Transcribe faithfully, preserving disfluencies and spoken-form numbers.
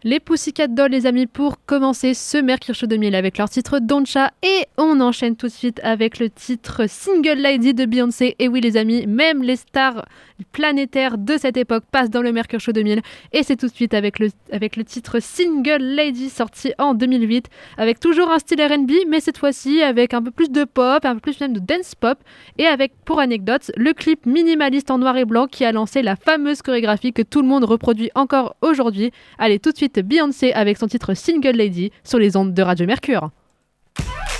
Les Pussycat Dolls, les amis, pour commencer ce Mercure Show deux mille avec leur titre Don'tcha. Et on enchaîne tout de suite avec le titre Single Lady de Beyoncé. Et oui, les amis, même les stars planétaires de cette époque passent dans le Mercure Show deux mille. Et c'est tout de suite avec le, avec le titre Single Lady, sorti en deux mille huit, avec toujours un style R and B, mais cette fois-ci avec un peu plus de pop, un peu plus même de dance pop. Et avec, pour anecdote, le clip minimaliste en noir et blanc qui a lancé la fameuse chorégraphie que tout le monde reproduit encore aujourd'hui. Allez, tout de suite, Beyoncé avec son titre Single Lady sur les ondes de Radio Mercure.